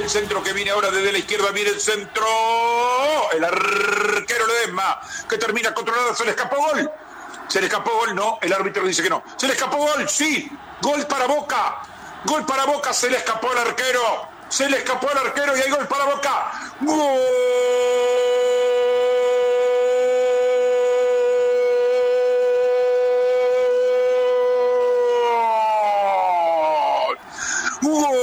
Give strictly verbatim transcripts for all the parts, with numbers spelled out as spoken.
El centro que viene ahora desde la izquierda, viene el centro. El arquero Ledesma, que termina controlado, se le escapó gol. Se le escapó gol, no, el árbitro dice que no. Se le escapó gol, sí. Gol para Boca. Gol para Boca, se le escapó al arquero. Se le escapó al arquero y hay gol para Boca. ¡Gol! ¡Gol!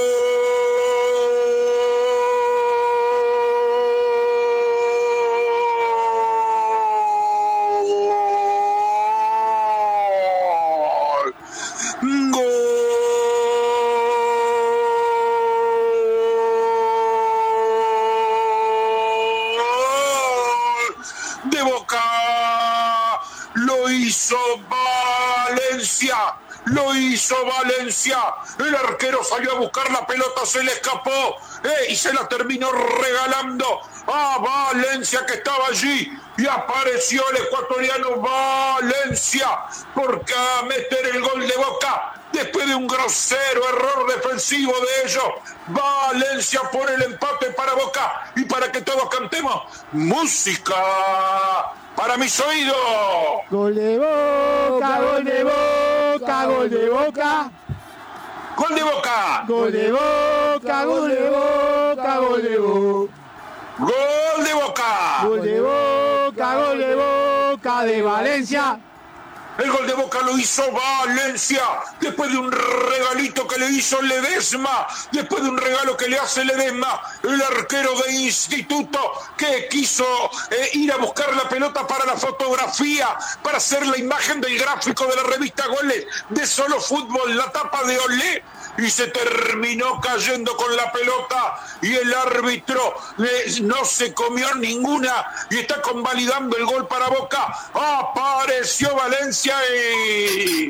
De Boca, lo hizo Valencia, lo hizo Valencia, el arquero salió a buscar la pelota, se le escapó eh, y se la terminó regalando a Valencia, que estaba allí, y apareció el ecuatoriano Valencia porque a meter el gol de Boca. Después de un grosero error defensivo de ellos, Valencia pone el empate para Boca y para que todos cantemos música para mis oídos. Gol de Boca, gol de Boca, gol de Boca. Gol de Boca. Gol de Boca, gol de Boca, gol de Boca. Gol de Boca. Gol de Boca, gol de Boca de Valencia. El gol de Boca lo hizo Valencia, después de un regalito que le hizo Ledesma, después de un regalo que le hace Ledesma, el arquero de Instituto, que quiso eh, ir a buscar la pelota para la fotografía, para hacer la imagen del gráfico de la revista Goles de Solo Fútbol, la tapa de Olé, y se terminó cayendo con la pelota y el árbitro eh, no se comió ninguna y está convalidando el gol para Boca. Apareció Valencia y...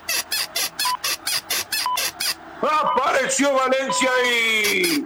Apareció Valencia y...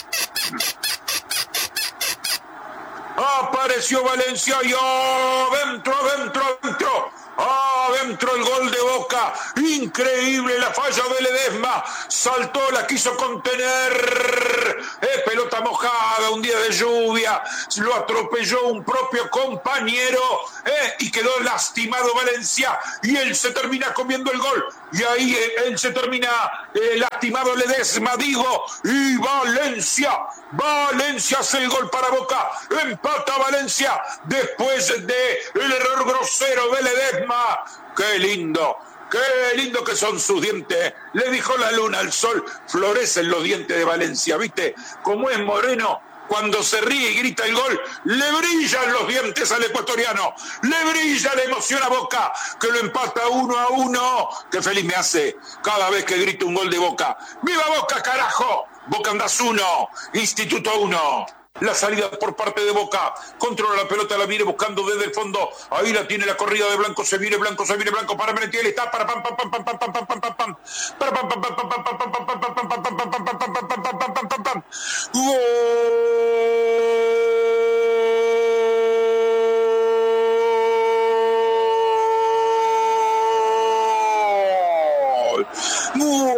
Apareció Valencia y adentro, adentro, adentro. Adentro el gol de Boca, increíble la falla de Ledesma, saltó, la quiso contener, eh, pelota mojada, un día de lluvia, lo atropelló un propio compañero eh, y quedó lastimado Valencia y él se termina comiendo el gol y ahí eh, él se termina eh, lastimado Ledesma, digo, y Valencia, Valencia hace el gol para Boca, empata Valencia después de el error grosero de Ledesma. ¡Qué lindo! ¡Qué lindo que son sus dientes! Le dijo la luna al sol, florecen los dientes de Valencia, ¿viste? Como es moreno, cuando se ríe y grita el gol, le brillan los dientes al ecuatoriano, le brilla la emoción a Boca, que lo empata uno a uno. ¡Qué feliz me hace cada vez que grita un gol de Boca! ¡Viva Boca, carajo! Boca andás uno, Instituto uno. La salida por parte de Boca, controla la pelota, la viene buscando desde el fondo, ahí la tiene la corrida de Blanco, se viene Blanco, se viene Blanco para Merentiel, está para pam pam pam pam pam pam pam pam pam pam para pam pam pam pam pam pam pam pam pam pam pam pam pam pam pam pam pam pam pam. ¡Gol!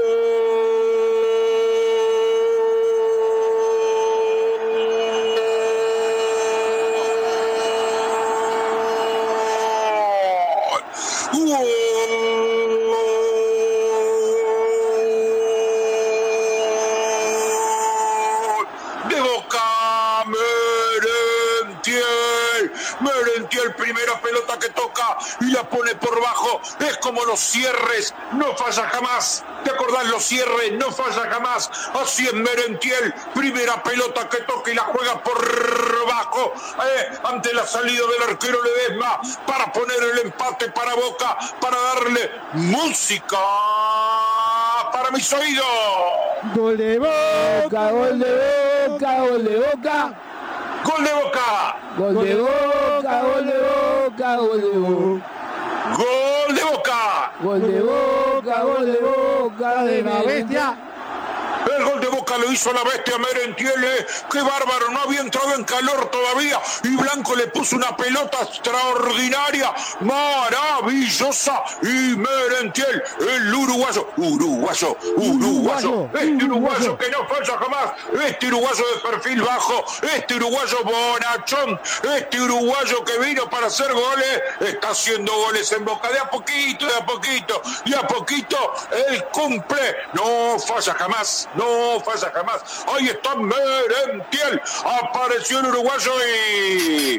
De Boca, Merentiel, Merentiel, primera pelota que toca y la pone por bajo, es como los cierres, no falla jamás, ¿te acordás? Los cierres, no falla jamás, así es Merentiel, primera pelota que toca y la juega por bajo, eh, ante la salida del arquero Ledesma, para poner el empate para Boca, para darle música para mis oídos. Gol de Boca, gol de Boca, gol de Boca. Gol de Boca. Gol de Boca, gol de Boca, gol de Boca. Gol de Boca. Gol de Boca, gol de Boca de la bestia. El gol de Boca Boca lo hizo la bestia Merentiel. ¡Qué bárbaro! No había entrado en calor todavía. Y Blanco le puso una pelota extraordinaria, maravillosa. Y Merentiel, el uruguayo, uruguayo, uruguayo. Este uruguayo que no falla jamás. Este uruguayo de perfil bajo. Este uruguayo bonachón. Este uruguayo que vino para hacer goles. Está haciendo goles en Boca. De a poquito, de a poquito. Y a poquito él cumple. No falla jamás. No falla jamás. Ahí está Merentiel. Apareció el uruguayo y...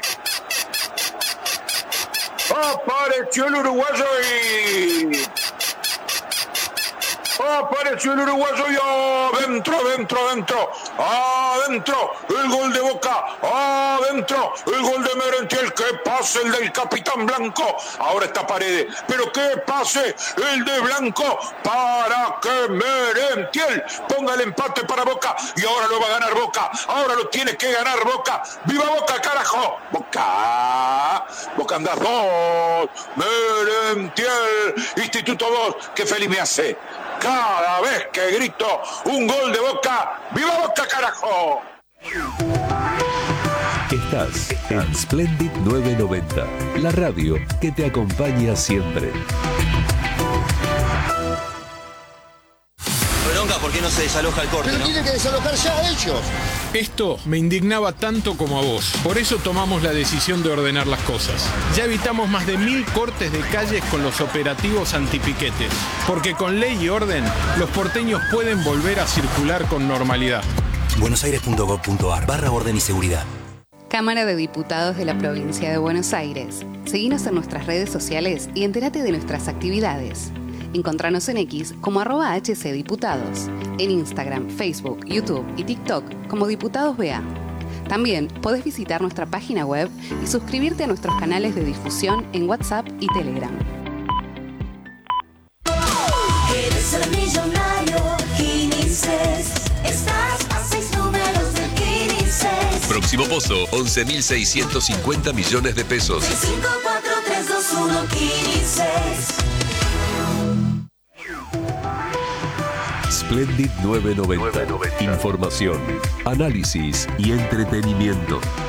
Apareció el uruguayo y... Apareció el uruguayo y adentro, adentro, adentro, adentro, el gol de Boca, adentro, el gol de Merentiel, que pase el del capitán Blanco, ahora está Paredes, pero que pase el de Blanco para que Merentiel ponga el empate para Boca y ahora lo va a ganar Boca, ahora lo tiene que ganar Boca, ¡viva Boca, carajo! Boca, Boca anda dos, Merentiel, Instituto dos, qué feliz me hace. Cada vez que grito un gol de Boca, ¡viva Boca, carajo! Estás en Splendid novecientos noventa, la radio que te acompaña siempre. Bronca, ¿por qué no se desaloja el corte? Pero ¿no? tienen que desalojar ya ellos. Esto me indignaba tanto como a vos. Por eso tomamos la decisión de ordenar las cosas. Ya evitamos más de mil cortes de calles con los operativos antipiquetes. Porque con ley y orden, los porteños pueden volver a circular con normalidad. buenosaires.gov.ar barra orden y seguridad. Cámara de Diputados de la Provincia de Buenos Aires. Seguinos en nuestras redes sociales y entérate de nuestras actividades. Encontranos en X como arroba hcdiputados, en Instagram, Facebook, YouTube y TikTok como Diputados B A. También podés visitar nuestra página web y suscribirte a nuestros canales de difusión en WhatsApp y Telegram. Eres el millonario Quinices. Estás a seis números de Quinices. Próximo pozo, once mil seiscientos cincuenta millones de pesos. cinco, cuatro, tres, dos, uno, Quinices. Splendid novecientos noventa. Información, análisis y entretenimiento.